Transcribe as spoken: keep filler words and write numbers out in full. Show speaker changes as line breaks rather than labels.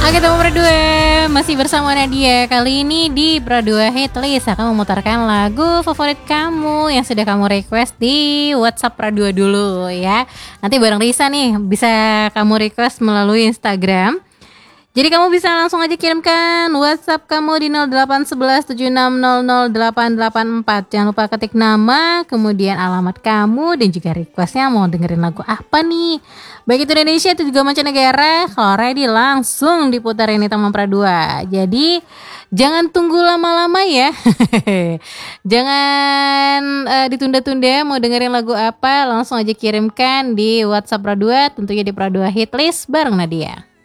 Oke teman Pradua, masih bersama Nadia. Kali ini di Pradua Hitlist akan memutarkan lagu favorit kamu yang sudah kamu request di WhatsApp Pradua dulu ya. Nanti bareng Risa nih bisa kamu request melalui Instagram. Jadi kamu bisa langsung aja kirimkan WhatsApp kamu di nol delapan satu satu tujuh enam nol nol delapan delapan empat. Jangan lupa ketik nama, kemudian alamat kamu dan juga requestnya mau dengerin lagu apa nih. Baik itu Indonesia atau juga mancanegara, kalau ready langsung diputarin nih teman Pradua. Jadi jangan tunggu lama-lama ya. Jangan uh, ditunda-tunda mau dengerin lagu apa, langsung aja kirimkan di WhatsApp Pradua, tentunya di Pradua Hitlist bareng Nadia.